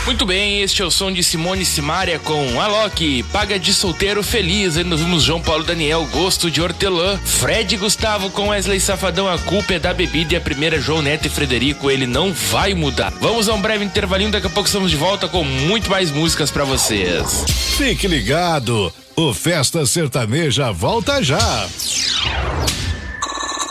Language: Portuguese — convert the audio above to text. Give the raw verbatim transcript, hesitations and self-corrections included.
Muito bem, este é o som de Simone Simaria com Alok, Paga de Solteiro Feliz. Aí nós vimos João Paulo Daniel, Gosto de Hortelã. Fred Gustavo com Wesley Safadão, A Culpa é da Bebida. E a primeira, João Neto e Frederico, Ele Não Vai Mudar. Vamos a um breve intervalinho, daqui a pouco estamos de volta com muito mais músicas pra vocês. Fique ligado, o Festa Sertaneja volta já.